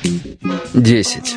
10.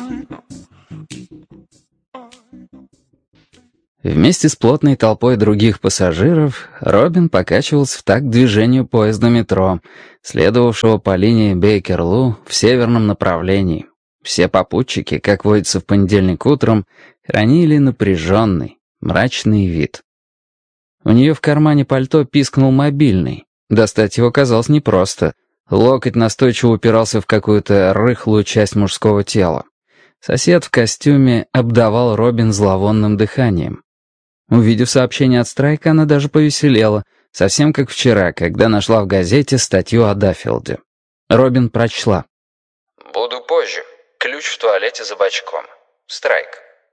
Вместе с плотной толпой других пассажиров Робин покачивался в такт движению поезда метро, следовавшего по линии Бейкерлу в северном направлении. Все попутчики, как водится в понедельник утром, хранили напряженный, мрачный вид. У нее в кармане пальто пискнул мобильный. Достать его казалось непросто. Локоть настойчиво упирался в какую-то рыхлую часть мужского тела. Сосед в костюме обдавал Робин зловонным дыханием. Увидев сообщение от Страйка, она даже повеселела, совсем как вчера, когда нашла в газете статью о Даффилде. Робин прочла. «Буду позже. Ключ в туалете за бачком. Страйк».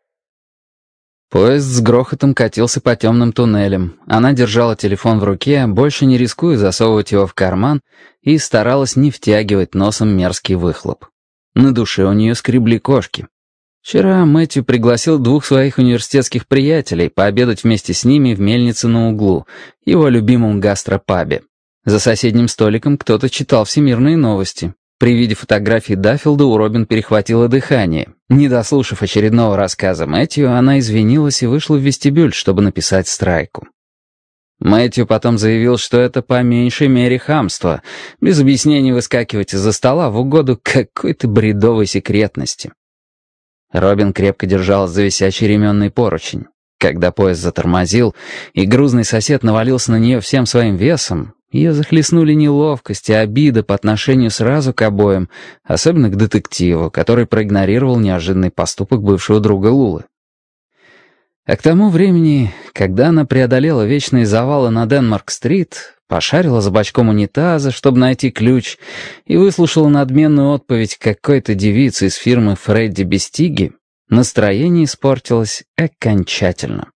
Поезд с грохотом катился по темным туннелям. Она держала телефон в руке, больше не рискуя засовывать его в карман, и старалась не втягивать носом мерзкий выхлоп. На душе у нее скребли кошки. Вчера Мэтью пригласил 2 своих университетских приятелей пообедать вместе с ними в мельнице на углу, его любимом гастропабе. За соседним столиком кто-то читал всемирные новости. При виде фотографии Даффилда у Робин перехватило дыхание. Не дослушав очередного рассказа Мэтью, она извинилась и вышла в вестибюль, чтобы написать Страйку. Мэтью потом заявил, что это по меньшей мере хамство, без объяснений выскакивать из-за стола в угоду какой-то бредовой секретности. Робин крепко держалась за висячий ременный поручень. Когда поезд затормозил, и грузный сосед навалился на нее всем своим весом, ее захлестнули неловкость и обида по отношению сразу к обоим, особенно к детективу, который проигнорировал неожиданный поступок бывшего друга Лулы. А к тому времени, когда она преодолела вечные завалы на Денмарк-стрит, пошарила за бачком унитаза, чтобы найти ключ, и выслушала надменную отповедь какой-то девицы из фирмы Фредди Бестиги, настроение испортилось окончательно.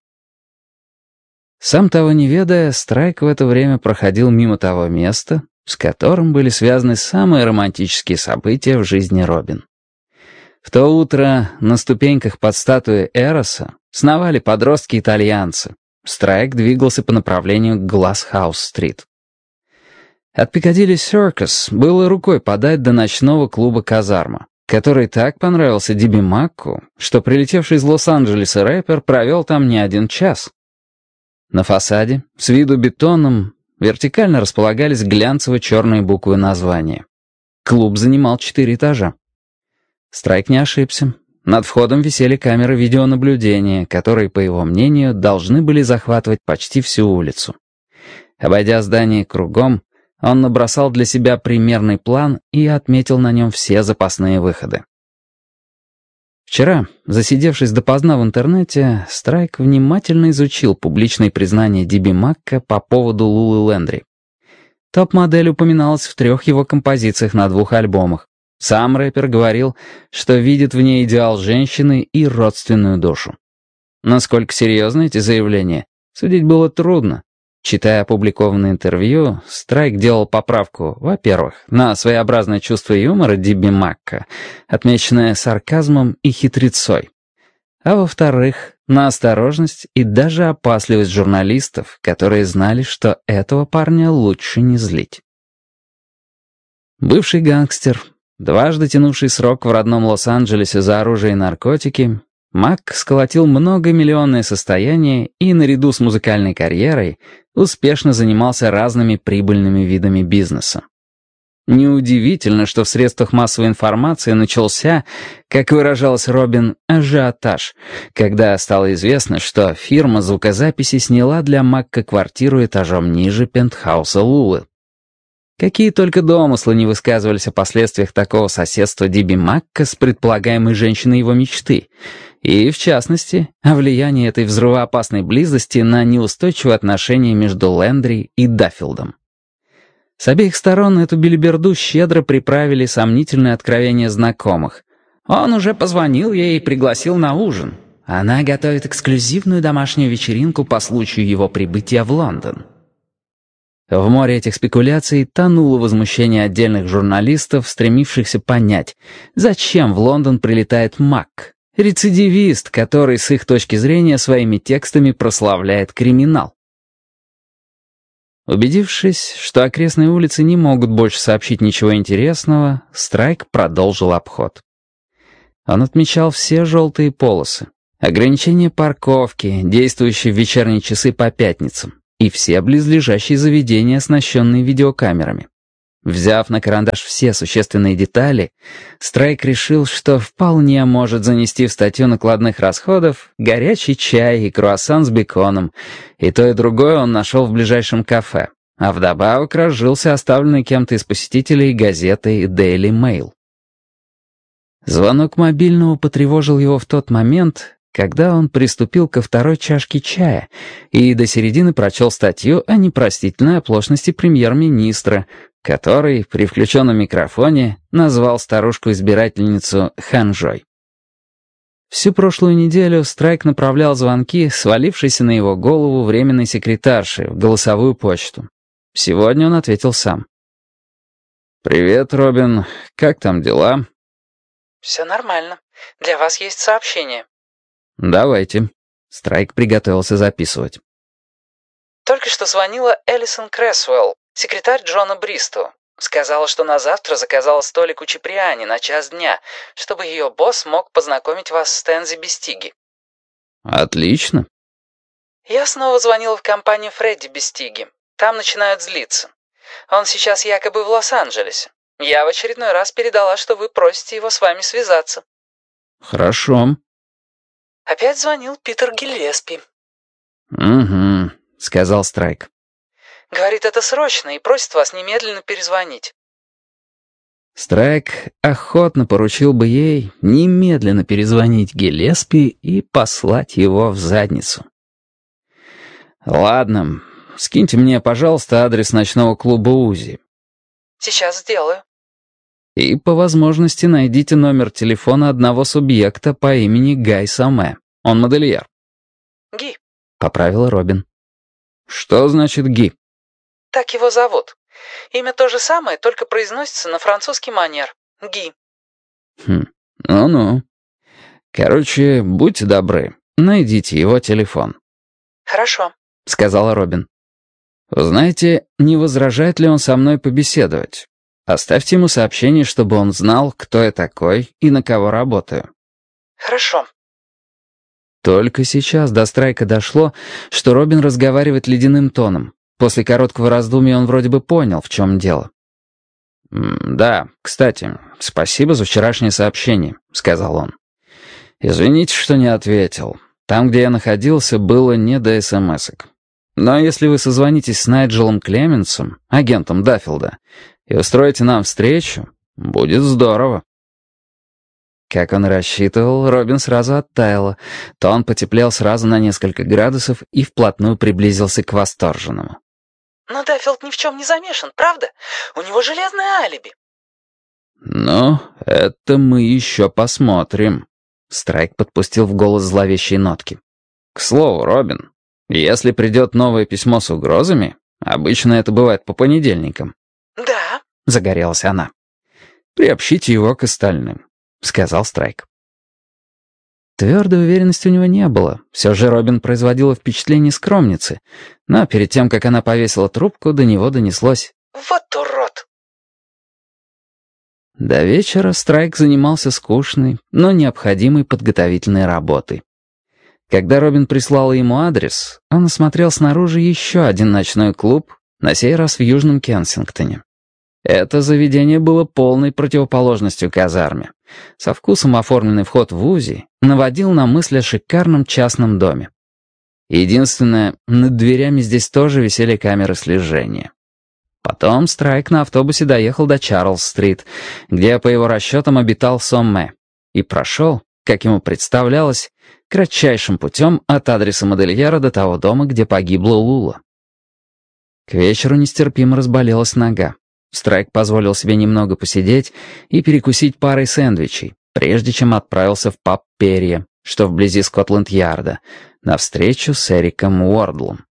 Сам того не ведая, Страйк в это время проходил мимо того места, с которым были связаны самые романтические события в жизни Робин. В то утро на ступеньках под статуей Эроса сновали подростки-итальянцы. Страйк двигался по направлению к Глассхаус-стрит. От Пикадилли Серкус было рукой подать до ночного клуба «Казарма», который так понравился Диби Макку, что прилетевший из Лос-Анджелеса рэпер провел там не 1 час. На фасаде, с виду бетоном, вертикально располагались глянцево-черные буквы названия. Клуб занимал 4 этажа. Страйк не ошибся. Над входом висели камеры видеонаблюдения, которые, по его мнению, должны были захватывать почти всю улицу. Обойдя здание кругом, он набросал для себя примерный план и отметил на нем все запасные выходы. Вчера, засидевшись допоздна в интернете, Страйк внимательно изучил публичные признания Диби Макка по поводу Лулы Лендри. Топ-модель упоминалась в 3 его композициях на 2 альбомах. Сам рэпер говорил, что видит в ней идеал женщины и родственную душу. Насколько серьезны эти заявления, судить было трудно. Читая опубликованное интервью, Страйк делал поправку, во-первых, на своеобразное чувство юмора Диби Макка, отмеченное сарказмом и хитрецой, а во-вторых, на осторожность и даже опасливость журналистов, которые знали, что этого парня лучше не злить. Бывший гангстер, дважды тянувший срок в родном Лос-Анджелесе за оружие и наркотики, Мак сколотил многомиллионное состояние и, наряду с музыкальной карьерой, успешно занимался разными прибыльными видами бизнеса. Неудивительно, что в средствах массовой информации начался, как выражалась Робин, ажиотаж, когда стало известно, что фирма звукозаписи сняла для Макка квартиру этажом ниже пентхауса Лулы. Какие только домыслы не высказывались о последствиях такого соседства Диби Макка с предполагаемой женщиной его мечты, и, в частности, о влиянии этой взрывоопасной близости на неустойчивые отношения между Лендри и Даффилдом. С обеих сторон эту белиберду щедро приправили сомнительные откровения знакомых. Он уже позвонил ей и пригласил на ужин. Она готовит эксклюзивную домашнюю вечеринку по случаю его прибытия в Лондон. В море этих спекуляций тонуло возмущение отдельных журналистов, стремившихся понять, зачем в Лондон прилетает Мак, рецидивист, который с их точки зрения своими текстами прославляет криминал. Убедившись, что окрестные улицы не могут больше сообщить ничего интересного, Страйк продолжил обход. Он отмечал все желтые полосы, ограничения парковки, действующие в вечерние часы по пятницам, и все близлежащие заведения, оснащенные видеокамерами. Взяв на карандаш все существенные детали, Страйк решил, что вполне может занести в статью накладных расходов горячий чай и круассан с беконом, и то и другое он нашел в ближайшем кафе, а вдобавок разжился оставленной кем-то из посетителей газетой Daily Mail. Звонок мобильного потревожил его в тот момент, когда он приступил ко второй чашке чая и до середины прочел статью о непростительной оплошности премьер-министра, который при включенном микрофоне назвал старушку-избирательницу ханжой. Всю прошлую неделю Страйк направлял звонки, свалившиеся на его голову временной секретарши, в голосовую почту. Сегодня он ответил сам. «Привет, Робин. Как там дела?» «Все нормально. Для вас есть сообщение». «Давайте». Страйк приготовился записывать. Только что звонила Элисон Крэсуэлл, секретарь Джона Бристу. Сказала, что на завтра заказала столик у Чиприани на 1:00 дня, чтобы ее босс мог познакомить вас с Тензи Бестиги. «Отлично». Я снова звонила в компанию Фредди Бестиги. Там начинают злиться. Он сейчас якобы в Лос-Анджелесе. Я в очередной раз передала, что вы просите его с вами связаться. «Хорошо». Опять звонил Питер Гиллеспи. «Угу», — сказал Страйк. Говорит, это срочно и просит вас немедленно перезвонить. Страйк охотно поручил бы ей немедленно перезвонить Гиллеспи и послать его в задницу. «Ладно, скиньте мне, пожалуйста, адрес ночного клуба УЗИ». Сейчас сделаю. «И по возможности найдите номер телефона одного субъекта по имени Гай Саме. Он модельер». Ги. — поправила Робин. «Что значит Ги?» Так его зовут. Имя то же самое, только произносится на французский манер. Ги. Ну-ну. Короче, будьте добры, найдите его телефон. Хорошо, — сказала Робин. «Знаете, не возражает ли он со мной побеседовать? Оставьте ему сообщение, чтобы он знал, кто я такой и на кого работаю». Хорошо. Только сейчас до Страйка дошло, что Робин разговаривает ледяным тоном. После короткого раздумья он вроде бы понял, в чем дело. «Да, кстати, спасибо за вчерашнее сообщение», — сказал он. «Извините, что не ответил. Там, где я находился, было не до смс-ок. Но если вы созвонитесь с Найджелом Клеменсом, агентом Даффилда, и устроите нам встречу, будет здорово». Как он рассчитывал, Робин сразу оттаяла. Тон потеплел сразу на несколько градусов и вплотную приблизился к восторженному. Но Даффилд ни в чем не замешан, правда? У него железное алиби. «Ну, это мы еще посмотрим», — Страйк подпустил в голос зловещие нотки. «К слову, Робин, если придет новое письмо с угрозами, обычно это бывает по понедельникам». «Да», — загорелась она. «Приобщите его к остальным», — сказал Страйк. Твердой уверенности у него не было. Все же Робин производила впечатление скромницы. Но перед тем, как она повесила трубку, до него донеслось: «Вот урод!» До вечера Страйк занимался скучной, но необходимой подготовительной работой. Когда Робин прислала ему адрес, он осмотрел снаружи еще один ночной клуб, на сей раз в Южном Кенсингтоне. Это заведение было полной противоположностью казарме. Со вкусом оформленный вход в УЗИ наводил на мысль о шикарном частном доме. Единственное, над дверями здесь тоже висели камеры слежения. Потом Страйк на автобусе доехал до Чарльз-стрит, где, по его расчетам, обитал Сомме, и прошел, как ему представлялось, кратчайшим путем от адреса модельера до того дома, где погибла Лула. К вечеру нестерпимо разболелась нога. Страйк позволил себе немного посидеть и перекусить парой сэндвичей, прежде чем отправился в паб «Перья», что вблизи Скотланд-Ярда, на встречу с Эриком Уордлом.